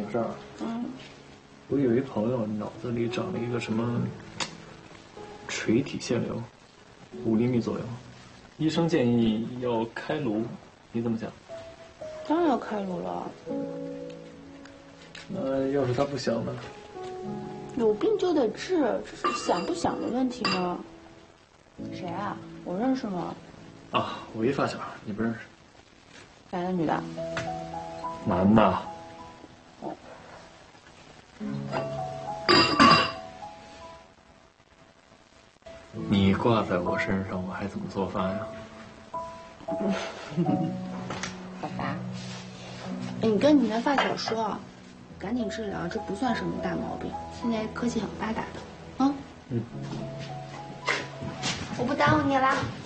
个事儿。我有一朋友脑子里长了一个什么垂体腺瘤，5厘米左右，医生建议要开颅，你怎么想？ 当然要开颅了。 那要是他不想呢？ 有病就得治，这是想不想的问题吗？谁啊？我认识吗？ 啊，我一发小，你不认识？ 男的女的？ 男的。你挂在我身上，我还怎么做饭呀？ 好吧。你跟你那发小说啊，赶紧治疗，这不算什么大毛病。现在科技很发达的，啊。 我不耽误你啦。